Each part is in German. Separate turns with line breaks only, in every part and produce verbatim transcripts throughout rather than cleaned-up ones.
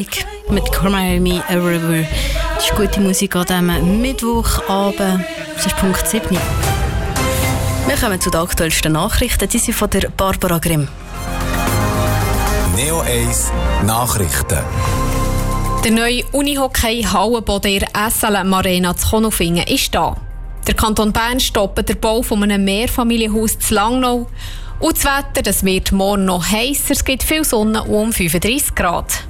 Mit Carmine Me a River. Das ist gute Musik an diesem Mittwochabend. Es ist Punkt sieben. Wir kommen zu den aktuellsten Nachrichten. Die sind von der Barbara Grimm.
Neo eins Nachrichten.
Der neue Unihockey-Hallenboden in der S L M Arena zu Konolfingen ist da. Der Kanton Bern stoppt den Bau von einem Mehrfamilienhaus zu Langnau. Und das Wetter, das wird morgen noch heißer. Es gibt viel Sonne um fünfunddreissig Grad.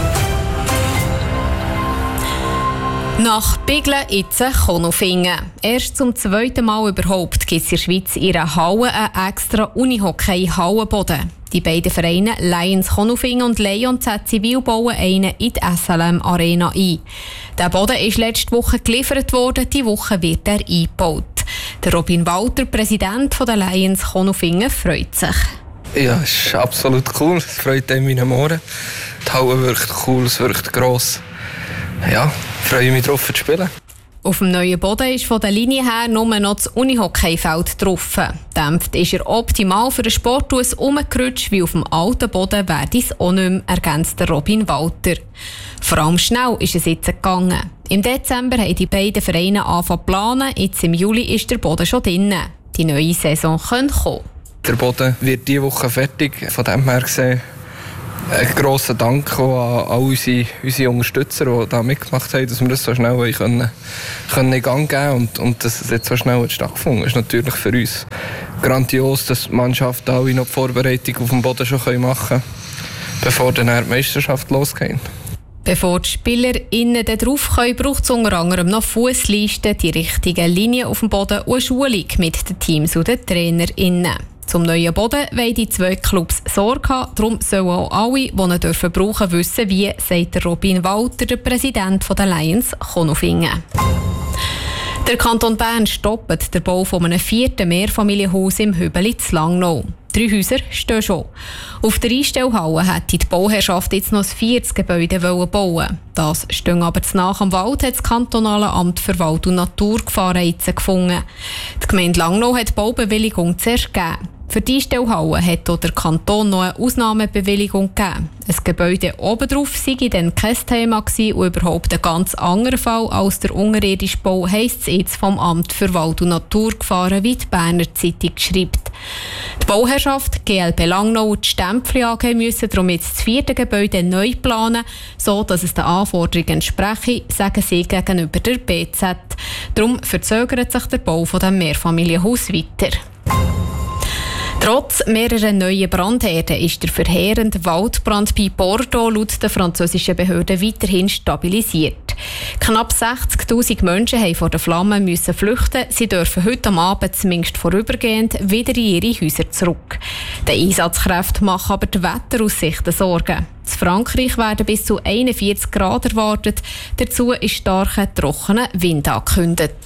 Nach Biglen jetzt Konolfingen. Erst zum zweiten Mal überhaupt gibt es in der Schweiz in einer Halle einen extra Unihockey-Hallenboden. Die beiden Vereine Lions Konolfingen und Lions Z Zivil bauen einen in die S L M Arena ein. Der Boden ist letzte Woche geliefert worden, diese Woche wird er eingebaut. Der Robin Walter, Präsident der Lions Konolfingen, freut sich.
Ja, es ist absolut cool. Es freut einem in den Ohren. Die Halle wirkt cool, es wirkt gross. Ja, freue mich drauf zu spielen.
Auf dem neuen Boden ist von der Linie her nur noch das Unihockeyfeld drauf. Dämpft ist er optimal für den Sporthaus umgerutscht, wie auf dem alten Boden werde es auch nicht mehr, ergänzt der Robin Walter. Vor allem schnell ist es jetzt gegangen. Im Dezember haben die beiden Vereine angefangen zu planen, jetzt im Juli ist der Boden schon drin. Die neue Saison könnte kommen.
Der Boden wird diese Woche fertig, von dem her gesehen. Ein grosser Dank auch an all unsere, unsere Unterstützer, die da mitgemacht haben, dass wir das so schnell können, können in Gang geben können und, und dass es jetzt so schnell stattgefunden hat. Das ist natürlich für uns grandios, dass die Mannschaft alle noch die Vorbereitung auf dem Boden schon machen können, bevor dann die Meisterschaft losgeht.
Bevor die SpielerInnen drauf können, braucht es unter anderem noch Fußlisten, die richtigen Linien auf dem Boden und eine Schulung mit den Teams und den TrainerInnen. Zum neuen Boden wollen die zwei Clubs Sorge haben. Darum sollen auch alle, die ihn dürfen brauchen, wissen, wie, sagt Robin Walter, der Präsident der Lions Konolfingen. Der Kanton Bern stoppt den Bau von einem vierten Mehrfamilienhaus im Hübeli zu Langnau. Drei Häuser stehen schon. Auf der Einstellhalle hätte die Bauherrschaft jetzt noch ein viertes Gebäude bauen. Das steht aber zu nah am Wald, hat das kantonale Amt für Wald- und Naturgefahren jetzt gefunden. Die Gemeinde Langnau hat die Baubewilligung zuerst gegeben. Für die Einstellhalle hat auch der Kanton noch eine Ausnahmebewilligung gegeben. Ein Gebäude obendrauf sei dann kein Thema gewesen und überhaupt ein ganz anderer Fall als der unterirdische Bau, heisst es jetzt vom Amt für Wald- und Naturgefahren, wie die Berner Zeitung schreibt. Die Bauherrschaft G L B Langnau und die Stempfli A G müssen darum jetzt das vierte Gebäude neu planen, so dass es den Anforderungen entspreche, sagen sie gegenüber der B Z. Darum verzögert sich der Bau von dem Mehrfamilienhaus weiter. Trotz mehrerer neuen Brandherden ist der verheerende Waldbrand bei Bordeaux laut der französischen Behörden weiterhin stabilisiert. Knapp sechzigtausend Menschen haben vor den Flammen müssen flüchten. Sie dürfen heute am Abend zumindest vorübergehend wieder in ihre Häuser zurück. Die Einsatzkräfte machen aber die Wetteraussichten Sorgen. In Frankreich werden bis zu einundvierzig Grad erwartet. Dazu ist starker, trockener Wind angekündigt.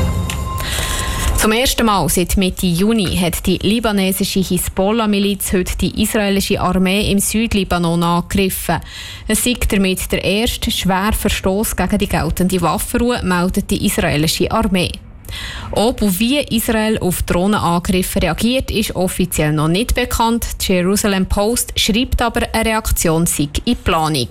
Zum ersten Mal seit Mitte Juni hat die libanesische Hisbollah-Miliz heute die israelische Armee im Südlibanon angegriffen. Es sei damit der erste schwere Verstoß gegen die geltende Waffenruhe, meldet die israelische Armee. Ob und wie Israel auf Drohnenangriffe reagiert, ist offiziell noch nicht bekannt. Die Jerusalem Post schreibt aber, eine Reaktion sei in Planung.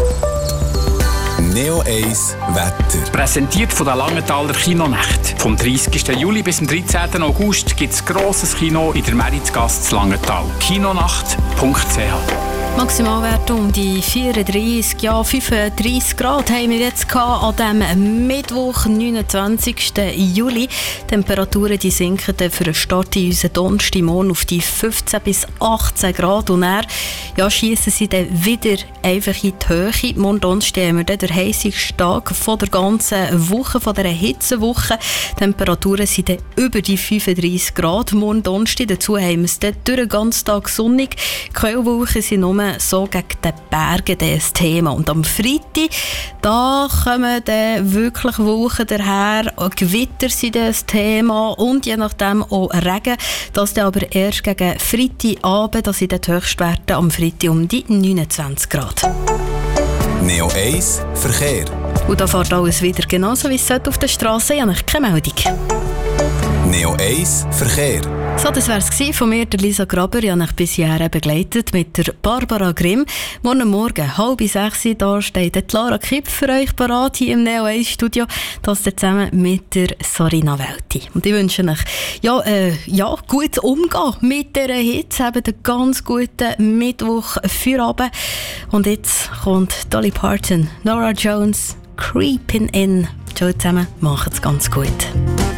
Neo eins Wetter.
Präsentiert von der Langenthaler Kinonacht. Vom dreißigsten Juli bis zum dreizehnten August gibt es ein grosses Kino in der Meritzgasse zu Langenthal. kinonacht punkt c h.
Maximalwert um die vierunddreissig, ja fünfunddreissig Grad haben wir jetzt gehabt an diesem Mittwoch, neunundzwanzigsten Juli. Die Temperaturen die sinken für den Start in unseren Donnerstagmorgen auf die fünfzehn bis achtzehn Grad. Und dann ja, schiessen sie dann wieder einfach in die Höhe. Morgen Donnerstag haben wir dann den heissigsten Tag von der ganzen Woche, von dieser Hitzewoche. Die Temperaturen sind dann über die fünfunddreissig Grad. Morgen Donnerstag, dazu haben wir es dann durch den ganzen Tag sonnig. Die Quellwolken sind nur so gegen die Berge das Thema. Und am Freitag, da kommen dann wirklich Wolken daher, Gewitter sind das Thema und je nachdem auch Regen. Das dann aber erst gegen Freitagabend, da sind die Höchstwerte am Freitag um die neunundzwanzig Grad.
Neo eins Verkehr.
Und da fährt alles wieder genauso wie es auf der Straße. Ich habe keine Meldung.
Neo eins Verkehr.
So, das war es von mir, der Lisa Graber. Ich habe euch bis hierher begleitet mit der Barbara Grimm. Morgen Morgen, halb sechs, da steht die Lara Kipp für euch parat hier im Neo eins Studio. Das zusammen mit der Sarina Welti. Und ich wünsche euch ja, äh, ja, gut umgehen mit dieser Hitze. Eben einen ganz guten Mittwoch für Abend. Und jetzt kommt Dolly Parton, Nora Jones, Creeping In. Ciao zusammen, macht's ganz gut.